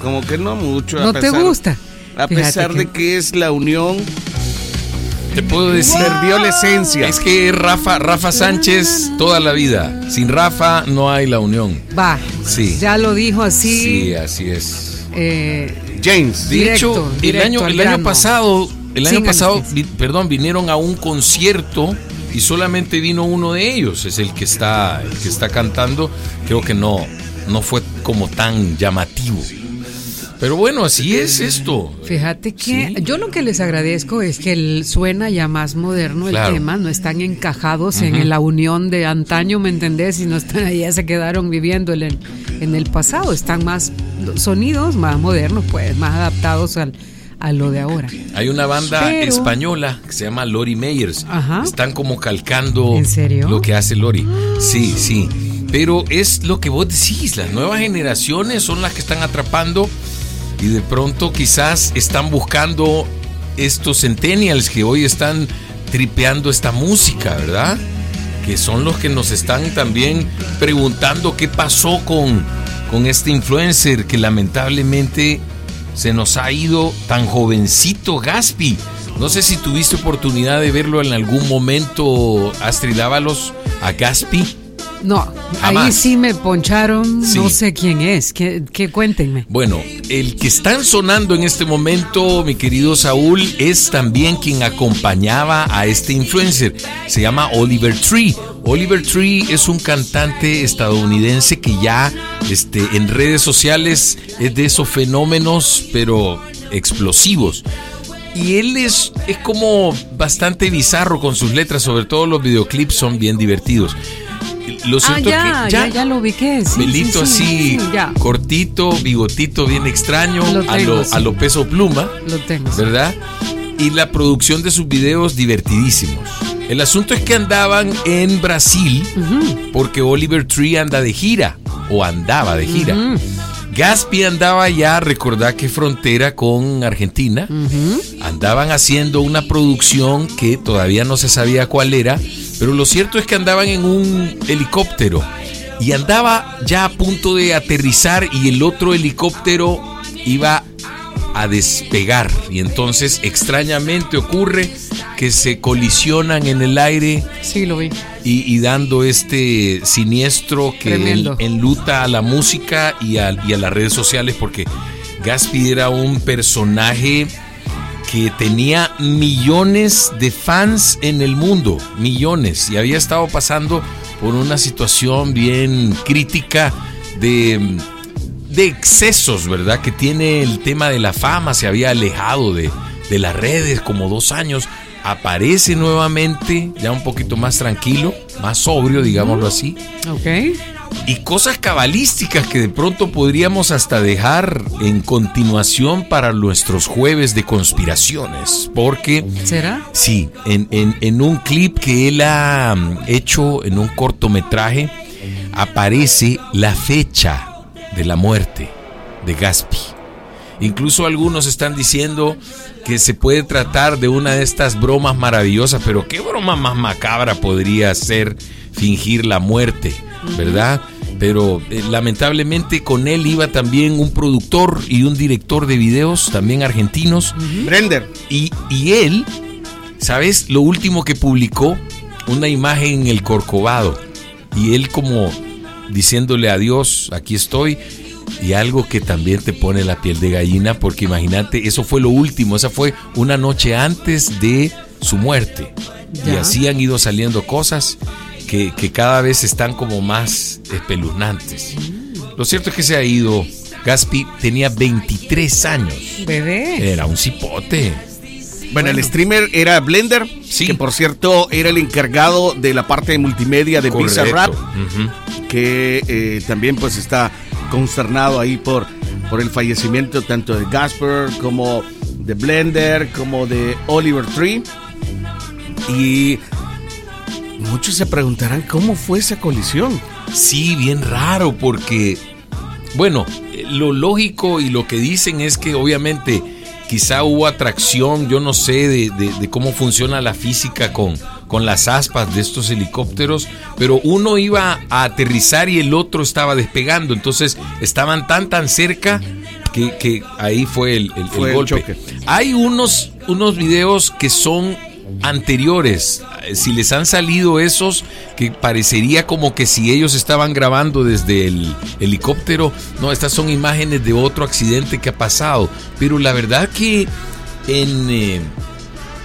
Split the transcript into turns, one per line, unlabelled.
como que no mucho.
¿No te gusta?
A pesar de que es la unión.
Te puedo decir,
perdió la esencia.
Es que Rafa Sánchez toda la vida. Sin Rafa no hay la unión.
Va.
Sí.
Ya lo dijo así.
Sí, así es.
James.
De hecho, el año pasado, vinieron a un concierto y solamente vino uno de ellos, es el que está cantando. Creo que no fue como tan llamativo. Pero bueno, así es esto.
Fíjate que yo lo que les agradezco es que suena ya más moderno el tema, no están encajados en la unión de antaño, ¿me entendés? Y no están ahí, ya se quedaron viviendo en el pasado, están más sonidos más modernos, pues, más adaptados a lo de ahora.
Hay una banda española que se llama Lori Meyers.
Ajá.
Están como calcando.
¿En serio?
Lo que hace Lori. Sí. Pero es lo que vos decís, las nuevas generaciones son las que están atrapando. Y de pronto quizás están buscando estos centennials que hoy están tripeando esta música, ¿verdad? Que son los que nos están también preguntando qué pasó con este influencer que lamentablemente se nos ha ido tan jovencito, Gaspi. No sé si tuviste oportunidad de verlo en algún momento, Astrid Ábalos, a Gaspi.
No,
jamás.
Ahí sí me poncharon, sí. No sé quién es, que cuéntenme.
Bueno, el que están sonando en este momento, mi querido Saúl, es también quien acompañaba a este influencer. Se llama Oliver Tree. Oliver Tree es un cantante estadounidense que ya en redes sociales es de esos fenómenos, pero explosivos. Y él es como bastante bizarro con sus letras, sobre todo los videoclips son bien divertidos. Lo cierto es que
ya lo ubiqué. Sí,
pelito así, cortito, bigotito bien extraño, a lo Peso Pluma.
Lo tengo.
¿Verdad? Y la producción de sus videos divertidísimos. El asunto es que andaban en Brasil porque Oliver Tree andaba de gira. Gaspi andaba ya, recordá que frontera con Argentina. Andaban haciendo una producción que todavía no se sabía cuál era, pero lo cierto es que andaban en un helicóptero y andaba ya a punto de aterrizar y el otro helicóptero iba a despegar y entonces extrañamente ocurre que se colisionan en el aire.
Sí, lo vi.
Y dando este siniestro que enluta a la música y a las redes sociales, porque Gaspi era un personaje que tenía millones de fans en el mundo, millones, y había estado pasando por una situación bien crítica de excesos, ¿verdad? Que tiene el tema de la fama, se había alejado de las redes como 2 años. Aparece nuevamente, ya un poquito más tranquilo, más sobrio, digámoslo así.
Ok.
Y cosas cabalísticas que de pronto podríamos hasta dejar en continuación para nuestros jueves de conspiraciones. Porque...
¿Será?
Sí, en un clip que él ha hecho, en un cortometraje, aparece la fecha de la muerte de Gaspi. Incluso algunos están diciendo que se puede tratar de una de estas bromas maravillosas, pero qué broma más macabra podría ser fingir la muerte, ¿verdad? Pero lamentablemente con él iba también un productor y un director de videos, también argentinos.
Blender.
Y él, ¿sabes? Lo último que publicó, una imagen en el Corcovado, y él como diciéndole adiós, aquí estoy. Y algo que también te pone la piel de gallina, porque imagínate, eso fue lo último, esa fue una noche antes de su muerte. ¿Ya? Y así han ido saliendo cosas que cada vez están como más espeluznantes. Lo cierto es que se ha ido. Gaspi tenía 23 años.
Bebé.
Era un cipote.
Bueno, el streamer era Blender,
sí.
Que por cierto era el encargado de la parte de multimedia de Bizarrap, que también pues está consternado ahí por el fallecimiento tanto de Gasper como de Blender como de Oliver Tree. Y muchos se preguntarán cómo fue esa colisión.
Sí, bien raro, porque bueno, lo lógico y lo que dicen es que obviamente quizá hubo atracción, yo no sé de cómo funciona la física con las aspas de estos helicópteros, pero uno iba a aterrizar y el otro estaba despegando, entonces estaban tan cerca que ahí fue el golpe.
choque.
Hay unos videos que son anteriores. Si les han salido esos, que parecería como que si ellos estaban grabando desde el helicóptero. No, estas son imágenes de otro accidente que ha pasado. Pero la verdad que